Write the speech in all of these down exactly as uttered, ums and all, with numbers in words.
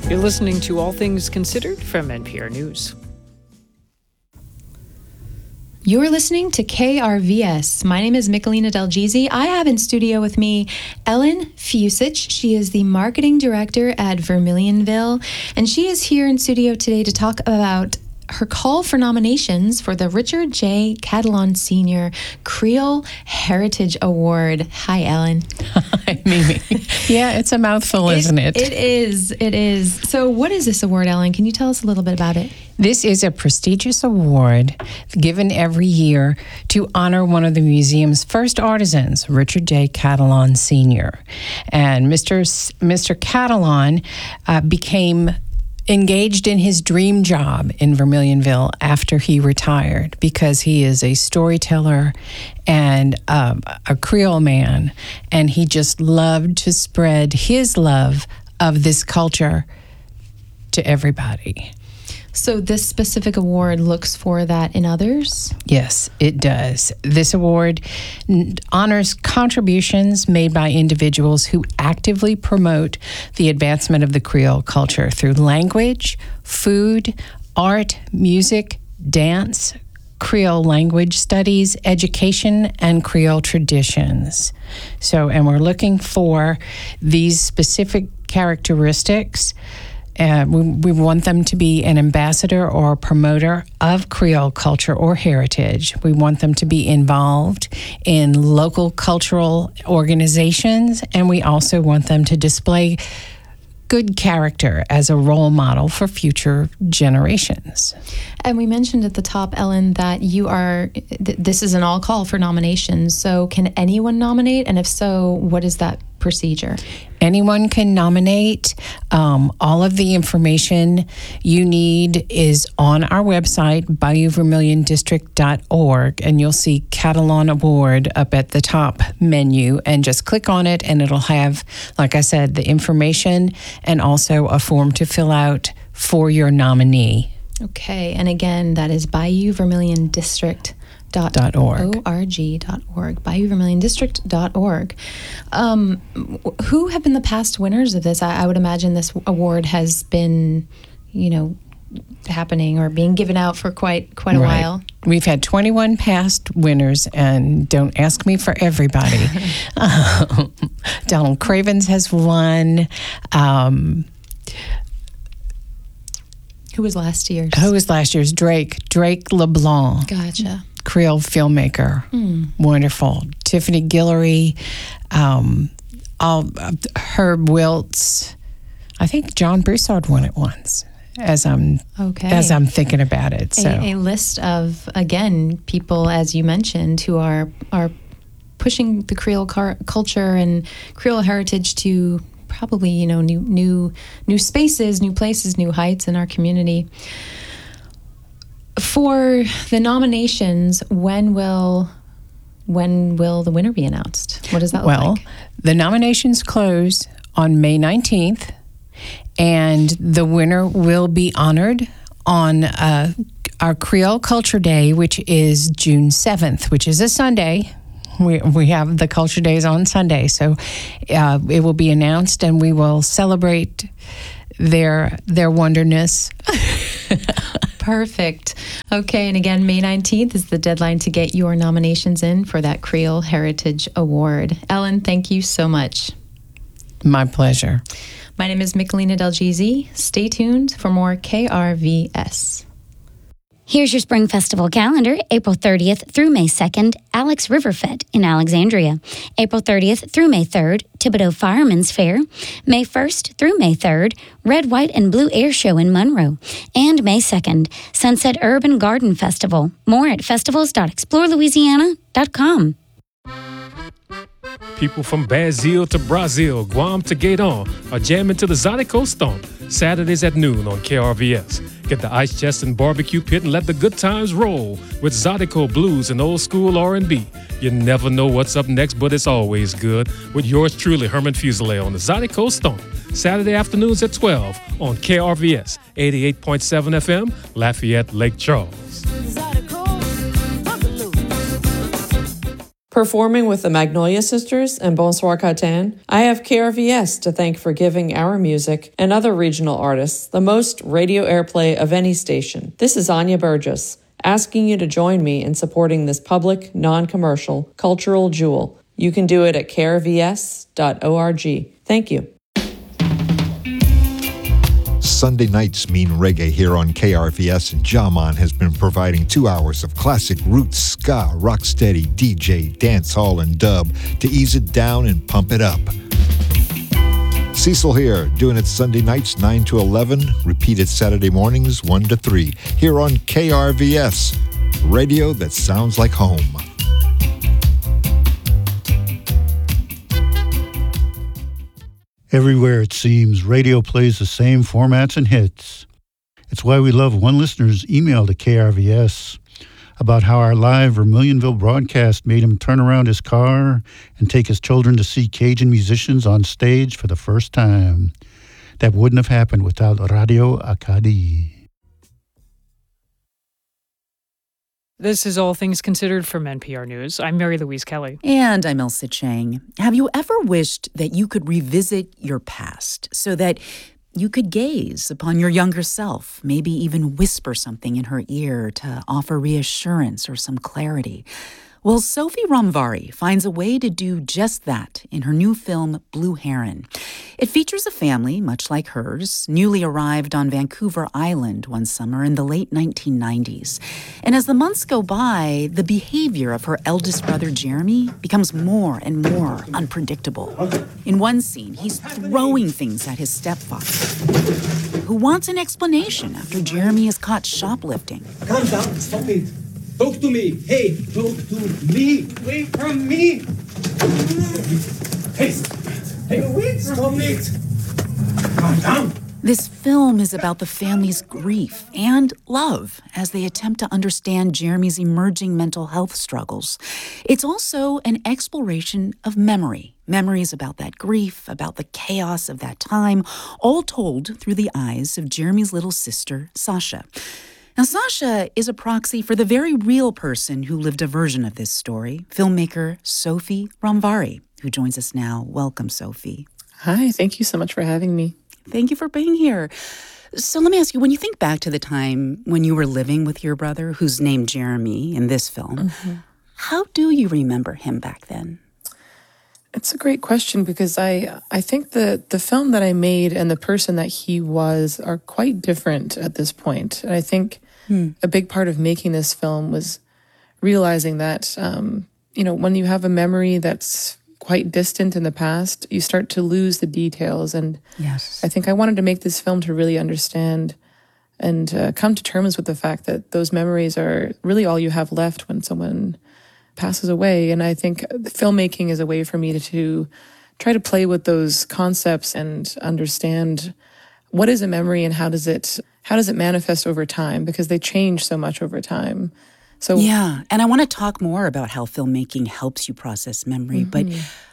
You're listening to All Things Considered from N P R News. You're listening to K R V S. My name is Michelina Delgizi. I have in studio with me Ellen Fusich. She is the marketing director at Vermilionville, and she is here in studio today to talk about her call for nominations for the Richard J. Catalon Senior Creole Heritage Award. Hi, Ellen. Hi, Mimi. Yeah, it's a mouthful, it, isn't it? It is. It is. So what is this award, Ellen? Can you tell us a little bit about it? This is a prestigious award given every year to honor one of the museum's first artisans, Richard J. Catalon Senior And Mister S- Mister Catalon uh, became engaged in his dream job in Vermilionville after he retired because he is a storyteller and um, a Creole man, and he just loved to spread his love of this culture to everybody. So this specific award looks for that in others? Yes, it does. This award n- honors contributions made by individuals who actively promote the advancement of the Creole culture through language, food, art, music, dance, Creole language studies, education, and Creole traditions. So, and we're looking for these specific characteristics. Uh, we, we want them to be an ambassador or a promoter of Creole culture or heritage. We want them to be involved in local cultural organizations, and we also want them to display good character as a role model for future generations. And we mentioned at the top, Ellen, that you are, th- this is an all call for nominations. So can anyone nominate? And if so, what is that procedure? Anyone can nominate. Um, all of the information you need is on our website, bayou vermilion district dot org, and you'll see Catalon Award up at the top menu, and just click on it and it'll have, like I said, the information and also a form to fill out for your nominee. Okay, and again, that is bayou vermilion district dot org. O R G dot org, bayou vermilion district dot org. Um, who have been the past winners of this? I, I would imagine this award has been, you know, happening or being given out for quite quite a right. while. We've had twenty-one past winners, and don't ask me for everybody. um, Donald Cravens has won. Um, Who was last year's? Who was last year's? Drake. Drake LeBlanc. Gotcha. Creole filmmaker. Mm. Wonderful. Tiffany Guillory, um, all, uh, Herb Wiltz. I think John Broussard won it once, as I'm okay. as I'm thinking about it. So a, a list of, again, people, as you mentioned, who are are pushing the Creole car- culture and Creole heritage to probably, you know, new new new spaces, new places, new heights in our community. For the nominations, when will when will the winner be announced? What does that well, look like? Well, the nominations close on May nineteenth, and the winner will be honored on uh, our Creole Culture Day, which is June seventh, which is a Sunday. We we have the Culture Days on Sunday, so uh, it will be announced, and we will celebrate their their wonderness. Perfect. Okay, and again, May nineteenth is the deadline to get your nominations in for that Creole Heritage Award. Ellen, thank you so much. My pleasure. My name is Michelina Delgizi. Stay tuned for more K R V S. Here's your Spring Festival calendar. April thirtieth through May second, Alex Riverfest in Alexandria. April thirtieth through May third, Thibodeau Fireman's Fair. May first through May third, Red, White, and Blue Air Show in Monroe. And May second, Sunset Urban Garden Festival. More at festivals dot explore louisiana dot com. People from Brazil to Brazil, Guam to Gaydon are jamming to the Zydeco Stomp Saturdays at noon on K R V S. Get the ice chest and barbecue pit and let the good times roll with Zydeco blues and old school R and B. You never know what's up next, but it's always good. With yours truly, Herman Fuselier on the Zydeco Stomp, Saturday afternoons at twelve on K R V S, eighty-eight point seven F M, Lafayette, Lake Charles. Performing with the Magnolia Sisters and Bonsoir Catan, I have K R V S to thank for giving our music and other regional artists the most radio airplay of any station. This is Anya Burgess, asking you to join me in supporting this public, non-commercial, cultural jewel. You can do it at k r v s dot org. Thank you. Sunday nights mean reggae here on K R V S, and Jaman has been providing two hours of classic roots, ska, rocksteady, D J, dancehall, and dub to ease it down and pump it up. Cecil here, doing it Sunday nights nine to eleven, repeated Saturday mornings one to three, here on K R V S, radio that sounds like home. Everywhere, it seems, radio plays the same formats and hits. It's why we love one listener's email to K R V S about how our live Vermilionville broadcast made him turn around his car and take his children to see Cajun musicians on stage for the first time. That wouldn't have happened without Radio Acadie. This is All Things Considered from N P R News. I'm Mary Louise Kelly. And I'm Elsa Chang. Have you ever wished that you could revisit your past so that you could gaze upon your younger self, maybe even whisper something in her ear to offer reassurance or some clarity? Well, Sophie Ramvari finds a way to do just that in her new film, Blue Heron. It features a family, much like hers, newly arrived on Vancouver Island one summer in the late nineteen nineties. And as the months go by, the behavior of her eldest brother, Jeremy, becomes more and more unpredictable. In one scene, he's throwing things at his stepfather, who wants an explanation after Jeremy is caught shoplifting. Calm down, stop it. Talk to me. Hey, talk to me. Away from me. Hey, hey, wait, stop it. Calm down. This film is about the family's grief and love as they attempt to understand Jeremy's emerging mental health struggles. It's also an exploration of memory. Memories about that grief, about the chaos of that time, all told through the eyes of Jeremy's little sister, Sasha. Now, Sasha is a proxy for the very real person who lived a version of this story, filmmaker Sophie Ramvari, who joins us now. Welcome, Sophie. Hi, thank you so much for having me. Thank you for being here. So let me ask you, when you think back to the time when you were living with your brother, who's named Jeremy in this film, mm-hmm. how do you remember him back then? It's a great question because I I think the, the film that I made and the person that he was are quite different at this point. And I think hmm. a big part of making this film was realizing that, um, you know, when you have a memory that's quite distant in the past, you start to lose the details. And yes. I think I wanted to make this film to really understand and uh, come to terms with the fact that those memories are really all you have left when someone passes away. And I think filmmaking is a way for me to, to try to play with those concepts and understand what is a memory and how does it how does it manifest over time, because they change so much over time. So yeah, and I want to talk more about how filmmaking helps you process memory. Mm-hmm.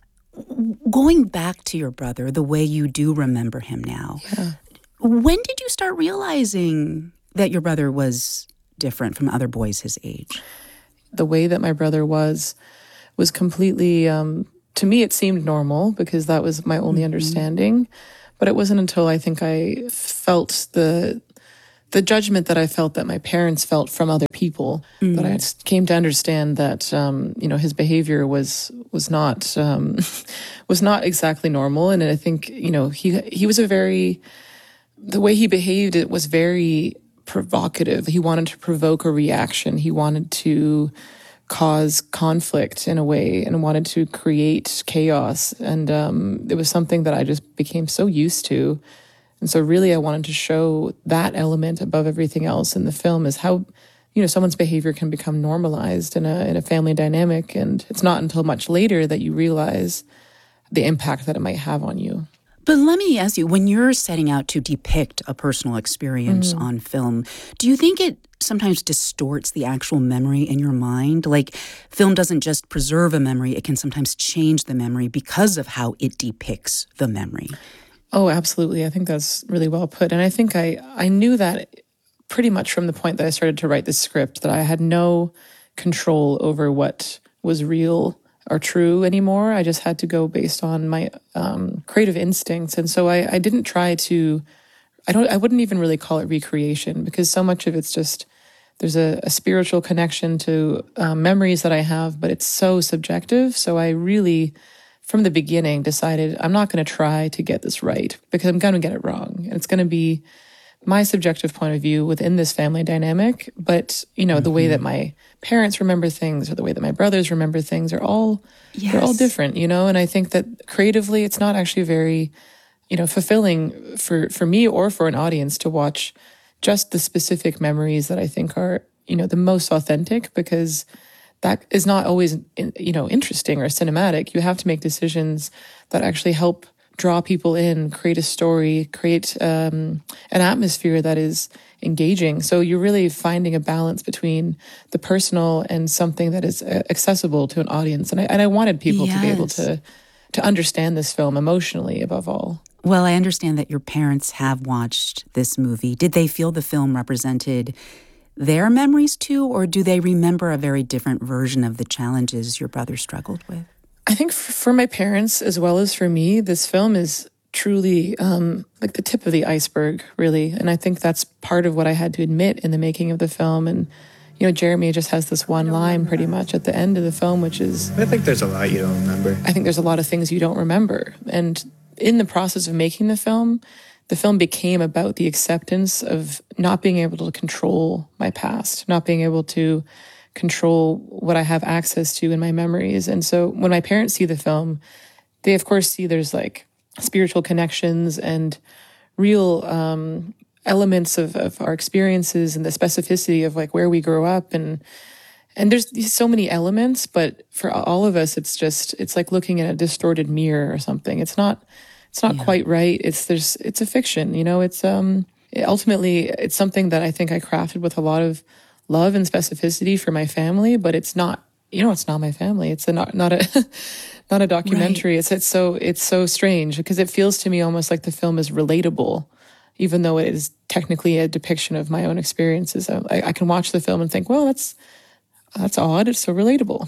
But going back to your brother, the way you do remember him now, yeah. when did you start realizing that your brother was different from other boys his age? The way that my brother was, was completely, um, to me, it seemed normal because that was my only mm-hmm. understanding. But it wasn't until I think I felt the the judgment that I felt that my parents felt from other people mm-hmm. that I came to understand that, um, you know, his behavior was was not um, was not exactly normal. And I think, you know, he he was a very, the way he behaved, it was very provocative. He wanted to provoke a reaction. He wanted to cause conflict in a way and wanted to create chaos. And um, it was something that I just became so used to. And so really I wanted to show that element above everything else in the film, is how, you know, someone's behavior can become normalized in a in a family dynamic. And it's not until much later that you realize the impact that it might have on you. But let me ask you, when you're setting out to depict a personal experience mm-hmm. on film, do you think it sometimes distorts the actual memory in your mind? Like, film doesn't just preserve a memory, it can sometimes change the memory because of how it depicts the memory. Oh, absolutely. I think that's really well put. And I think I, I knew that pretty much from the point that I started to write the script, that I had no control over what was real are true anymore. I just had to go based on my um, creative instincts. And so I, I didn't try to, I don't, I wouldn't even really call it recreation, because so much of it's just, there's a, a spiritual connection to um, memories that I have, but it's so subjective. So I really, from the beginning, decided I'm not going to try to get this right, because I'm going to get it wrong. And it's going to be my subjective point of view within this family dynamic. But, you know, mm-hmm. the way that my parents remember things or the way that my brothers remember things are all, yes. they're all different, you know? And I think that creatively, it's not actually very, you know, fulfilling for, for me or for an audience to watch just the specific memories that I think are, you know, the most authentic, because that is not always, you know, interesting or cinematic. You have to make decisions that actually help draw people in, create a story, create um, an atmosphere that is engaging. So you're really finding a balance between the personal and something that is uh, accessible to an audience. And I, and I wanted people yes. to be able to to understand this film emotionally, above all. Well, I understand that your parents have watched this movie. Did they feel the film represented their memories too, or do they remember a very different version of the challenges your brother struggled with? I think for my parents, as well as for me, this film is truly um, like the tip of the iceberg, really. And I think that's part of what I had to admit in the making of the film. And, you know, Jeremy just has this one line pretty much at the end of the film, which is... I think there's a lot you don't remember. I think there's a lot of things you don't remember. And in the process of making the film, the film became about the acceptance of not being able to control my past, not being able to control what I have access to in my memories. And so when my parents see the film, they of course see there's like spiritual connections and real um, elements of, of our experiences and the specificity of like where we grew up. And and there's so many elements, but for all of us, it's just, it's like looking in a distorted mirror or something. It's not, it's not yeah. quite right. It's, there's, it's a fiction, you know, it's, um, it, ultimately it's something that I think I crafted with a lot of love and specificity for my family, but it's not, you know, it's not my family. It's a, not, not a, not a documentary. Right. It's, it's so, it's so strange because it feels to me almost like the film is relatable, even though it is technically a depiction of my own experiences. I, I can watch the film and think, well, that's, that's odd. It's so relatable.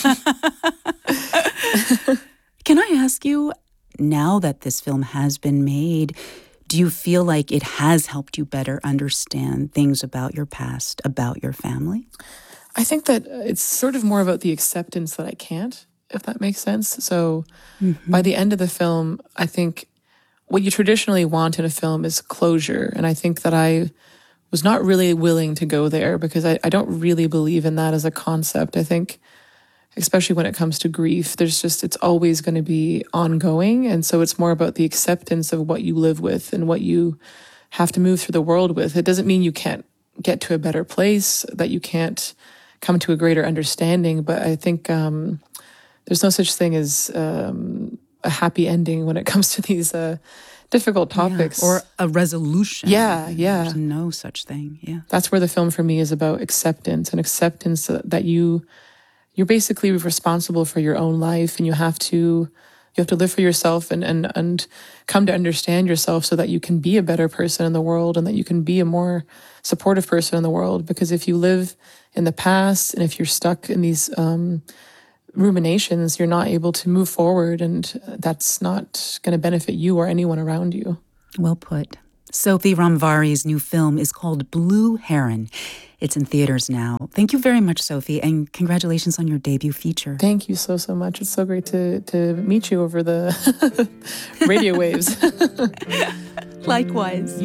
Can I ask you, now that this film has been made, do you feel like it has helped you better understand things about your past, about your family? I think that it's sort of more about the acceptance that I can't, if that makes sense. So mm-hmm. by the end of the film, I think what you traditionally want in a film is closure. And I think that I was not really willing to go there because I, I don't really believe in that as a concept. I think, especially when it comes to grief, there's just, it's always going to be ongoing. And so it's more about the acceptance of what you live with and what you have to move through the world with. It doesn't mean you can't get to a better place, that you can't come to a greater understanding. But I think um, there's no such thing as um, a happy ending when it comes to these uh, difficult topics. Yeah, or a resolution. Yeah, yeah. There's no such thing, yeah. That's where the film for me is about acceptance, and acceptance that you... You're basically responsible for your own life, and you have to you have to live for yourself and, and, and come to understand yourself so that you can be a better person in the world and that you can be a more supportive person in the world. Because if you live in the past and if you're stuck in these um, ruminations, you're not able to move forward, and that's not going to benefit you or anyone around you. Well put. Sophie Ramvari's new film is called Blue Heron. It's in theaters now. Thank you very much, Sophie, and congratulations on your debut feature. Thank you so, so much. It's so great to, to meet you over the radio waves. Likewise.